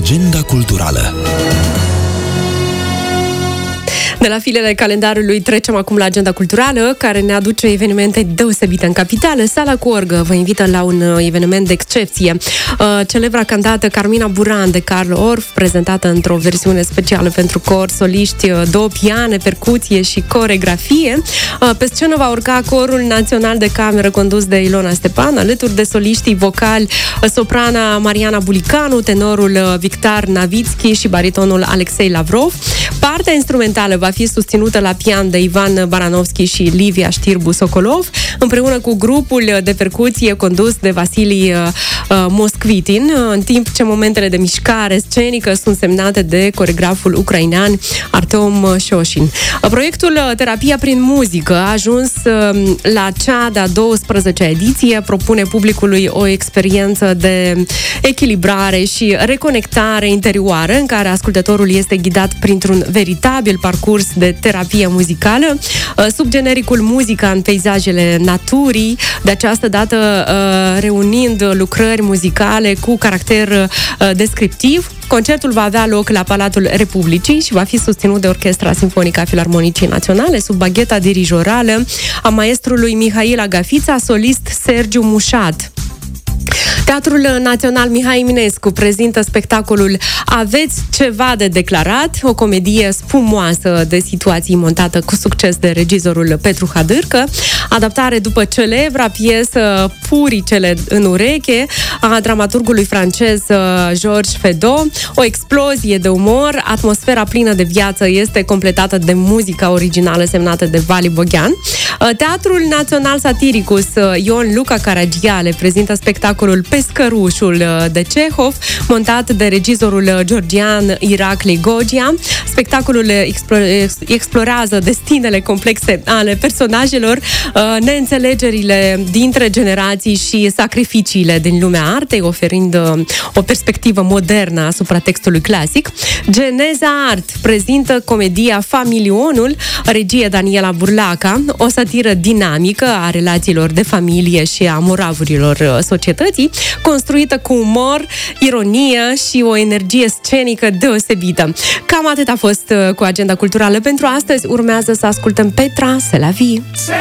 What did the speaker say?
Agenda culturală. De la filele calendarului trecem acum la agenda culturală, care ne aduce evenimente deosebite în capitală. Sala cu orgă vă invită la un eveniment de excepție. Celebra cantată Carmina Buran de Carl Orff, prezentată într-o versiune specială pentru cor, soliști, 2 piane, percuție și coregrafie. Pe scenă va urca Corul Național de Cameră condus de Ilona Stepan, alături de soliștii vocali soprana Mariana Bulicanu, tenorul Victor Navitski și baritonul Alexei Lavrov. Partea instrumentală va fi susținută la pian de Ivan Baranovski și Livia Știrbu-Sokolov, împreună cu grupul de percuție condus de Vasili Moskvitin, în timp ce momentele de mișcare scenică sunt semnate de coregraful ucrainean Artem Shoshin. Proiectul Terapia prin muzică a ajuns la cea de-a 12-a ediție, propune publicului o experiență de echilibrare și reconectare interioară, în care ascultătorul este ghidat printr-un veritabil parcurs de terapie muzicală, sub genericul Muzica în peisajele naturii, de această dată reunind lucrări muzicale cu caracter descriptiv. Concertul va avea loc la Palatul Republicii și va fi susținut de Orchestra Simfonică a Filarmonicii Naționale sub bagheta dirijorală a maestrului Mihail Agafița, solist Sergiu Mușat. Teatrul Național Mihai Eminescu prezintă spectacolul Aveți ceva de declarat, o comedie spumoasă de situații montată cu succes de regizorul Petru Hadârcă, adaptare după celebra piesă Puricele în ureche a dramaturgului francez Georges Feydeau. O explozie de umor, atmosfera plină de viață este completată de muzica originală semnată de Vali Boghean. Teatrul Național Satiricus Ion Luca Caragiale prezintă spectacolul Pescărușul de Cehov, montat de regizorul georgian Irakli Gogia. Spectacolul explorează destinele complexe ale personajelor, neînțelegerile dintre generații și sacrificiile din lumea artei, oferind o perspectivă modernă asupra textului clasic. Geneza Art prezintă comedia Familionul, regie Daniela Burlaca, o satiră dinamică a relațiilor de familie și a moravurilor societății, construită cu umor, ironie și o energie scenică deosebită. Cam atât a fost cu agenda culturală pentru astăzi. Urmează să ascultăm Petra, C'est la vie.